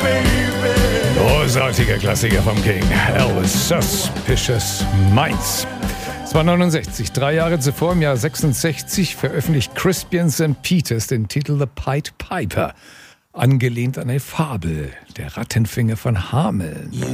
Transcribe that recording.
Großartiger Klassiker vom King. Elvis, Suspicious Minds. Es war 69, 3 Jahre zuvor, im Jahr 66, veröffentlicht Crispian St. Peters den Titel The Pied Piper, angelehnt an eine Fabel, der Rattenfänger von Hameln.